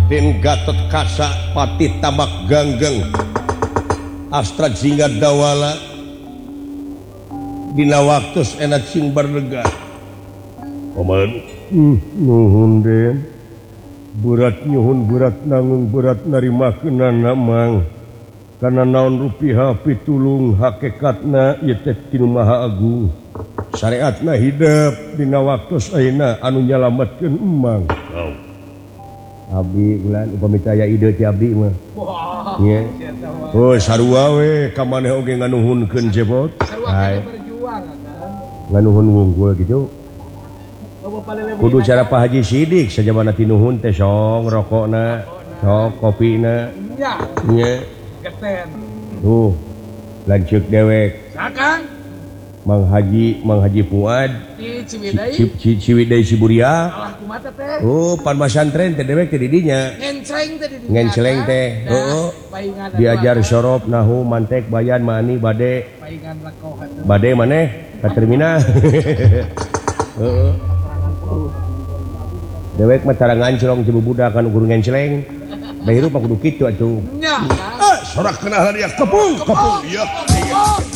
Raden Gatot Kaca Pati Tabak Ganggeng Astra Jingga Dawala dina waktos enak cing bardega paman nuhun den berat nyuhun berat nanggung berat narimakeunana mang kana naon rupiah pitulung hakikatna ieu teh tinu Maha Agung syariatna hidup dina waktos ayeuna anu nyalametkeun emang abdi ulan upami aya ide ti abdi mah nya oh sarua we ka maneh oge nganuhunkeun jebot hai nganuhun wungkul gitu kudu cara Pak Haji Sidik sajabana tinuhun teh song rokokna sok kopina nya tuh lanceuk dewek sakang Mang Haji Fuad Ciwidey Siburia oh pan masantren teh dewek teh didinya ngenceleng teh heeh diajar sorop nahu mantek bayan mani bade maneh ka terminal heeh dewek mah cara nganclong ci budak anu guru ngenceleng da hirup mah kudu kitu atuh sorak kenal dia kepung ieu